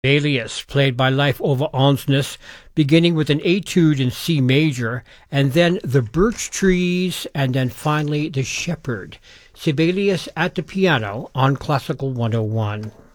Sibelius, played by Leif Ove Ansnes, beginning with an etude in C major, and then the birch trees, and then finally the shepherd. Sibelius at the piano on Classical 101.